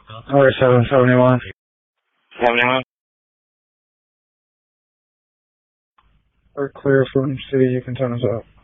Or 771. 71. We're clear from city, you can turn us up.